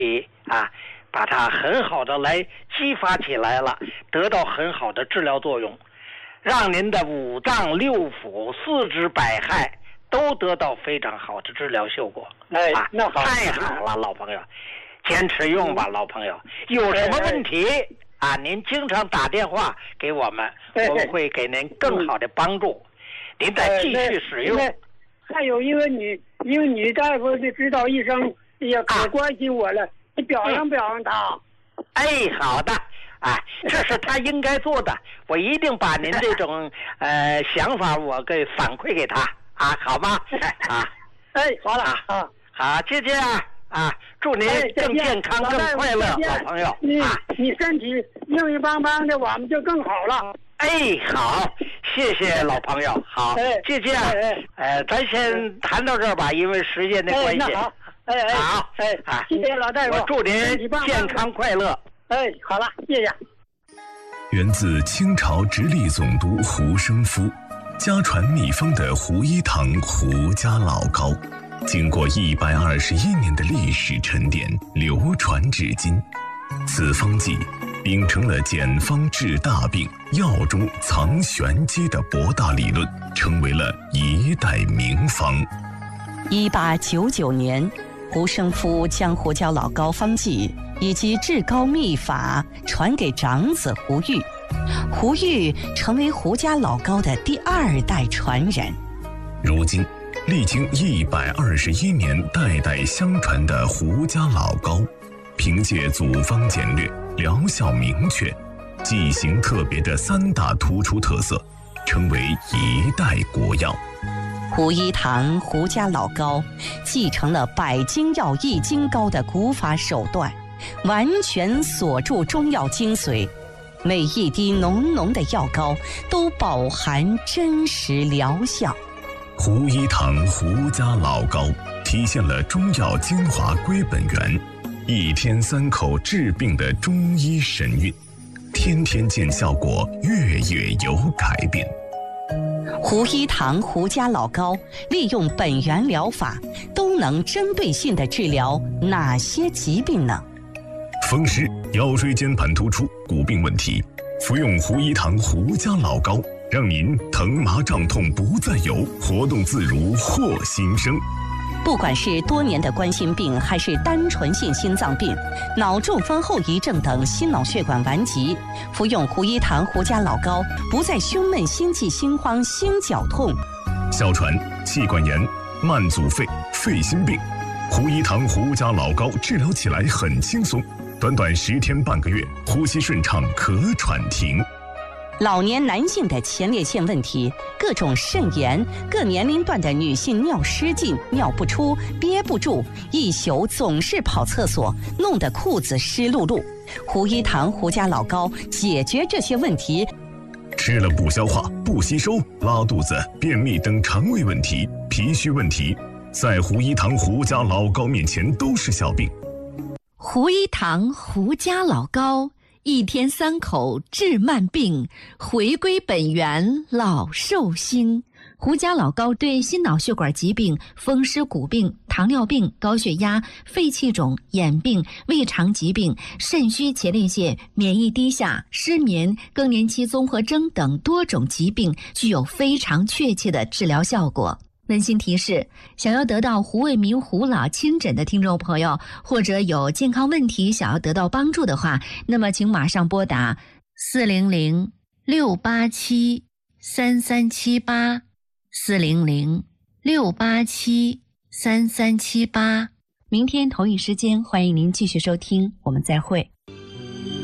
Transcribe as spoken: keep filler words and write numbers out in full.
啊，把它很好的来激发起来了，得到很好的治疗作用，让您的五脏六腑、四肢百骸都得到非常好的治疗效果。 哎， 啊， 那好， 太好了，老朋友，坚持用吧，老朋友。有什么问题啊？您经常打电话给我们，我们会给您更好的帮助。您再继续使用。 还有一个女，一个女大夫的指导医生也可关心我了，你表扬表扬他。 哎，好的。啊，这是他应该做的，我一定把您这种呃想法我给反馈给他啊，好吗？啊， 哎，好了啊， 啊， 好，姐姐啊啊，祝您更健康、更快乐，老朋友你啊， 你身体硬硬邦邦的，我们就更好了。 哎，好，谢谢老朋友，好，姐姐，呃，咱先谈到这儿吧，因为时间的关系。 好，哎哎， 好， 哎啊， 谢谢老大夫， 我祝您健康快乐。 哎，好了，谢谢。 源自清朝直隶总督胡生夫，家传秘方的胡一堂胡家老膏，经过一百二十一年的历史沉淀，流传至今。此方剂秉承了简方治大病、药中藏玄机的博大理论，成为了一代名方。 一八九九年，胡生夫将胡椒老膏方剂以及治膏秘法传给长子胡玉，胡玉成为胡家老膏的第二代传人。 如今，历经一百二十一年代代相传的胡家老膏，凭借组方简略、疗效明确、剂型特别的三大突出特色，成为一代国药。 胡一堂胡家老膏继承了百金药益精膏的古法手段，完全锁住中药精髓，每一滴浓浓的药膏都饱含真实疗效。 胡一堂胡家老膏体现了中药精华归本源，一天三口治病的中医神韵，天天见效果，月月有改变。 胡一堂胡家老膏利用本源疗法，都能针对性地治疗哪些疾病呢？ 风湿、腰椎间盘突出、骨病问题，服用胡一堂胡家老膏，让您疼麻胀痛不再有，活动自如获新生。 不管是多年的冠心病，还是单纯性心脏病、脑中风后遗症等心脑血管顽疾，服用胡一堂胡家老膏，不再胸闷、心悸、心慌、心绞痛。 哮喘、气管炎、慢阻肺、肺心病，胡一堂胡家老膏治疗起来很轻松，短短十天半个月，呼吸顺畅，咳喘停。 老年男性的前列腺问题，各种肾炎，各年龄段的女性尿失禁、尿不出、憋不住，一宿总是跑厕所，弄得裤子湿漉漉。胡一堂胡家老膏解决这些问题。 吃了不消化、不吸收、拉肚子、便秘等肠胃问题、脾虚问题，在胡一堂胡家老膏面前都是小病。 胡一堂胡家老膏，一天三口治慢病，回归本源老寿星。胡家老膏对心脑血管疾病、风湿骨病、糖尿病、高血压、肺气肿、眼病、胃肠疾病、肾虚前列腺、免疫低下、失眠、更年期综合征等多种疾病具有非常确切的治疗效果。温馨提示：想要得到胡卫民胡老亲诊的听众朋友，或者有健康问题想要得到帮助的话，那么请马上拨打四零零六八七三三七八四零零六八七三三七八。明天同一时间，欢迎您继续收听，我们再会。